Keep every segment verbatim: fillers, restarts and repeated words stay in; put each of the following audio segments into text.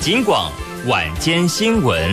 警广晚间新闻。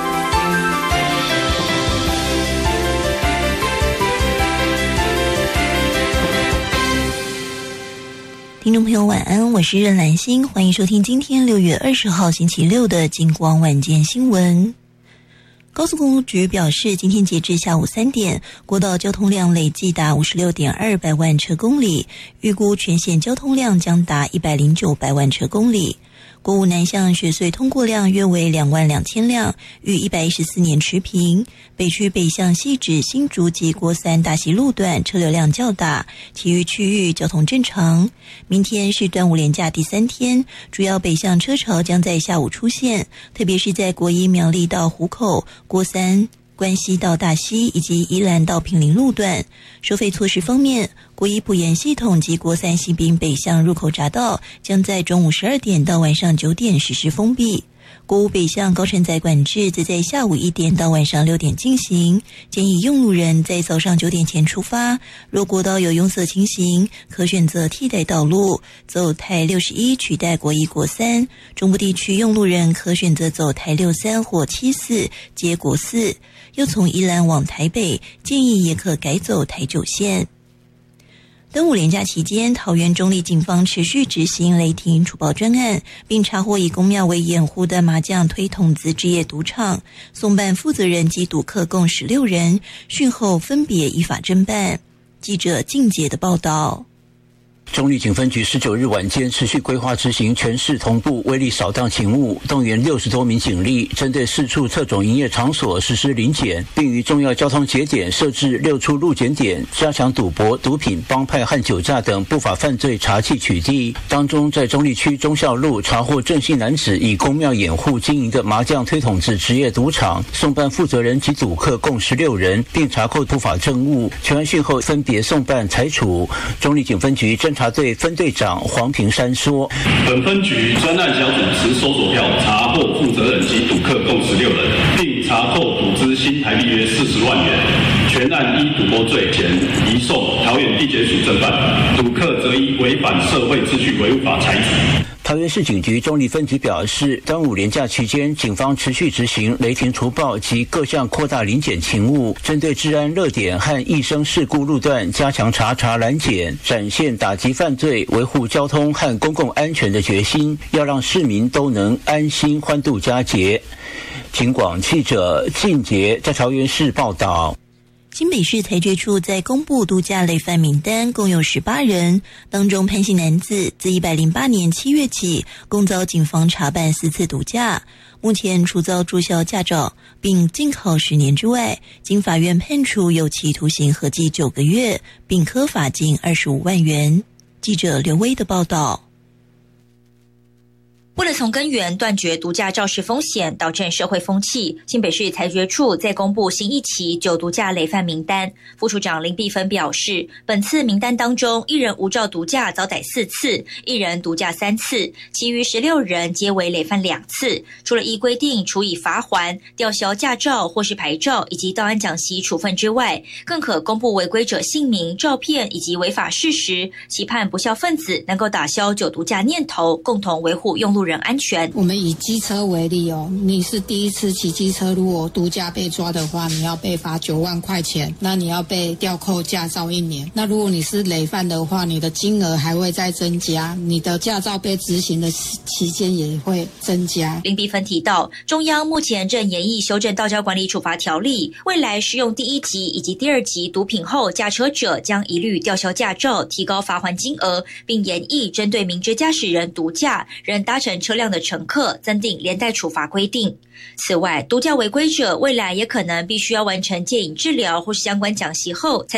听众朋友晚安，我是任兰心，欢迎收听今天六月二十号星期六的警广晚间新闻。高速公路局表示，今天截至下午三点，国道交通量累计达 五十六点二百万车公里，预估全线交通量将达一百零九百万车公里。国五南向雪隧通过量约为两万两千辆，与一百一十四年持平。北区北向汐止、新竹及国三大溪路段车流量较大，其余区域交通正常。明天是端午连假第三天，主要北向车潮将在下午出现，特别是在国一苗栗到湖口、国三关西到大溪以及宜兰到坪林路段。收费措施方面，国一埔盐系统及国三西滨北向入口匝道将在中午十二点到晚上九点实施封闭。国五北向高承载管制则在下午一点到晚上六点进行，建议用路人在早上九点前出发。若国道有拥塞情形，可选择替代道路，走台六十一取代国一国三。中部地区用路人可选择走台六三或七四接国四。又从宜兰往台北，建议也可改走台九线。端午连假期间，桃园中壢警方持续执行雷霆除暴专案，并查获以公庙为掩护的麻将推筒子职业赌场，送办负责人及赌客共十六人，讯后分别依法侦办。记者静杰的报道。 中壢警分局十九日晚间持续规划执行全市同步威力扫荡勤务，动员六十多名警力，针对四处特种营业场所实施临检，并于重要交通节点设置六处路检点，加强赌博、毒品、帮派和酒驾等不法犯罪查缉取缔。当中，在中壢区忠孝路查获郑姓男子以公庙掩护经营的麻将推筒子职业赌场，送办负责人及赌客共十六人，并查扣不法证物。全案讯后分别送办裁处。中壢警分局侦查队分队长黄平山说：“ 本分局专案小组持搜索票查获负责人及赌客共十六人，并查扣赌资新台币约四十万元。全案依赌博罪前移送桃园地检署侦办，赌客则依违反社会秩序维护法裁处。” 桃园市警局中壢分局表示，端午连假期间，警方持续执行雷霆除暴及各项扩大临检勤务，针对治安热点和易生事故路段加强查查拦检，展现打击犯罪、维护交通和公共安全的决心，要让市民都能安心欢度佳节。警广记者靳杰在桃园市报道。 新北市裁决处在公布度假累犯名单，共有十八人，当中潘姓男子自一百零八年七月起，共遭警方查办四次毒驾，目前除遭注销驾照并禁考十年之外，经法院判处有期徒刑合计九个月，并科罚金二十五万元。记者刘威的报道。 为了从根源断绝毒驾肇事风险，导正社会风气，新北市裁决处在公布新一期酒毒驾累犯名单。副处长林碧芬表示，本次名单当中，一人无照毒驾遭逮四次，一人毒驾三次，其余十六人皆为累犯两次。除了依规定处以罚锾、吊销驾照或是牌照以及道安讲习处分之外，更可公布违规者姓名、照片以及违法事实，期盼不肖分子能够打消酒毒驾念头，共同维护用路人安全。 我们以机车为例哦，你是第一次骑机车，如果毒驾被抓的话，你要被罚九万块钱，那你要被吊扣驾照一年。那如果你是累犯的话，你的金额还会再增加，你的驾照被执行的期间也会增加。 林碧芬提到，中央目前正研议修正道交管理处罚条例，未来适用第一级以及第二级毒品后驾车者将一律吊销驾照，提高罚锾金额，并研议针对明知驾驶人毒驾仍搭乘车辆的乘客增订连带处罚规定。此外，毒驾违规者未来也可能必须要完成戒瘾治疗或是相关讲习后才